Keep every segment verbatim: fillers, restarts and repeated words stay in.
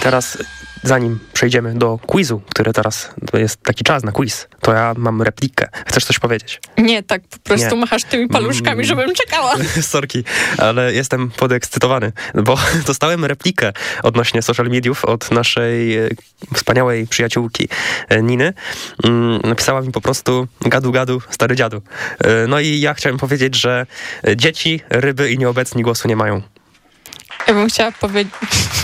teraz zanim przejdziemy do quizu, który teraz to jest taki czas na quiz, to ja mam replikę. Chcesz coś powiedzieć? Nie, tak po prostu Nie. machasz tymi paluszkami, żebym czekała. Sorki, ale jestem podekscytowany, bo dostałem replikę odnośnie social mediów od naszej e, wspaniałej przyjaciółki e, Niny. Mm, napisała mi po prostu gadu gadu, stary dziadu. E, no i ja chciałem powiedzieć, że dzieci, ryby i nieobecni głosu nie mają. Ja bym chciała powiedzieć...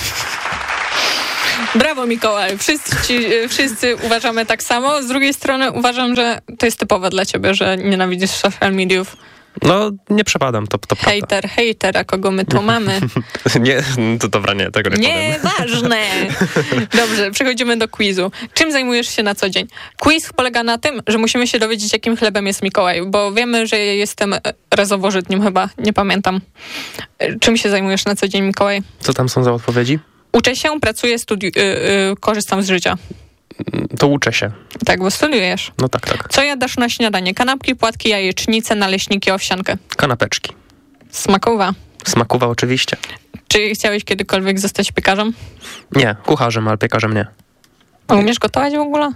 Brawo, Mikołaj. Wszyscy, ci, wszyscy uważamy tak samo. Z drugiej strony uważam, że to jest typowe dla ciebie, że nienawidzisz social mediów. No, nie przepadam, to, to prawda. Hejter, hejter, a kogo my tu mamy? Nie, to dobra, nie, tego nie powiem. Nieważne. Dobrze, przechodzimy do quizu. Czym zajmujesz się na co dzień? Quiz polega na tym, że musimy się dowiedzieć, jakim chlebem jest Mikołaj, bo wiemy, że jestem razowożytnym chyba, nie pamiętam. Czym się zajmujesz na co dzień, Mikołaj? Co tam są za odpowiedzi? Uczę się, pracuję, studi- yy, yy, korzystam z życia. To uczę się. Tak, bo studiujesz. No tak, tak. Co jadasz na śniadanie? Kanapki, płatki, jajecznice, naleśniki, owsiankę. Kanapeczki. Smakowa. Smakowa oczywiście. Czy chciałeś kiedykolwiek zostać piekarzem? Nie, kucharzem, ale piekarzem nie. A umiesz gotować w ogóle?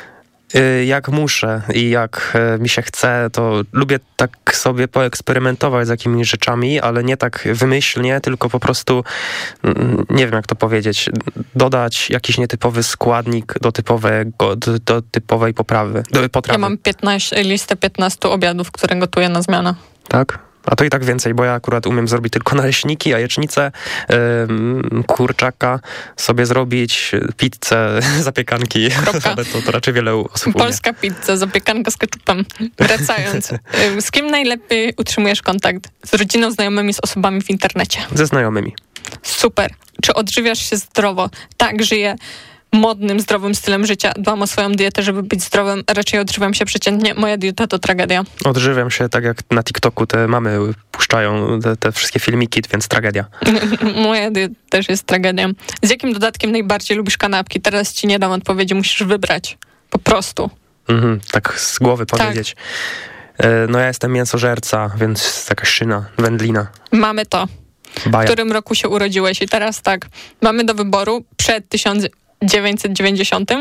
Jak muszę i jak mi się chce, to lubię tak sobie poeksperymentować z jakimiś rzeczami, ale nie tak wymyślnie, tylko po prostu, nie wiem jak to powiedzieć, dodać jakiś nietypowy składnik do, typowego, do, do typowej poprawy, do potrawy. Ja mam piętnaście, listę piętnastu obiadów, które gotuję na zmianę. Tak? A to i tak więcej, bo ja akurat umiem zrobić tylko naleśniki, jajecznicę, yy, kurczaka, sobie zrobić, pizzę, zapiekanki, ale to, to raczej wiele osób umie. Polska pizza, zapiekanka z keczupem. Wracając, yy, z kim najlepiej utrzymujesz kontakt? Z rodziną, znajomymi, z osobami w internecie? Ze znajomymi. Super. Czy odżywiasz się zdrowo? Tak, żyję modnym, zdrowym stylem życia. Dbam o swoją dietę, żeby być zdrowym. Raczej odżywiam się przeciętnie. Moja dieta to tragedia. Odżywiam się tak jak na TikToku te mamy puszczają te, te wszystkie filmiki, więc tragedia. Moja dieta też jest tragedią. Z jakim dodatkiem najbardziej lubisz kanapki? Teraz ci nie dam odpowiedzi, musisz wybrać. Po prostu. Mhm, tak z głowy powiedzieć. Tak. No ja jestem mięsożerca, więc jakaś szyna, wędlina. Mamy to. Baja. W którym roku się urodziłeś? I teraz tak, mamy do wyboru przed tysiąc dziewięćset dziewięćdziesiątym.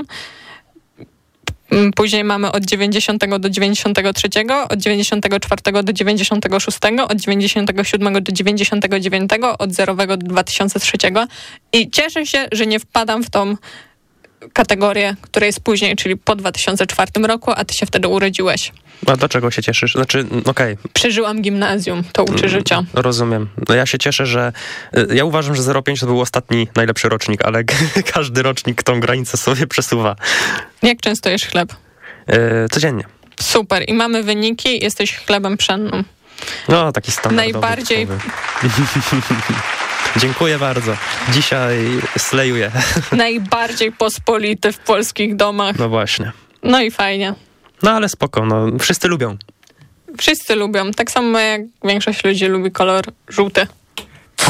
Później mamy od dziewięćdziesiątego do dziewięćdziesiątego trzeciego, od dziewięćdziesiątego czwartego do dziewięćdziesiątego szóstego, od dziewięćdziesiątego siódmego do dziewięćdziesiątego dziewiątego, od zerowego do dwa tysiące trzeciego. I cieszę się, że nie wpadam w tą kategorię, która jest później, czyli po dwa tysiące czwartym roku, a ty się wtedy urodziłeś. A do czego się cieszysz? Znaczy, okej. Okay. Przeżyłam gimnazjum, to uczy życia. Rozumiem. No ja się cieszę, że... Ja uważam, że zero pięć to był ostatni najlepszy rocznik, ale każdy rocznik tą granicę sobie przesuwa. Jak często jesz chleb? Yy, codziennie. Super. I mamy wyniki. Jesteś chlebem pszennym. No, taki standardowy. Najbardziej... Dziękuję bardzo. Dzisiaj slejuję. Najbardziej pospolity w polskich domach. No właśnie. No i fajnie. No ale spoko, no wszyscy lubią. Wszyscy lubią. Tak samo jak większość ludzi lubi kolor żółty.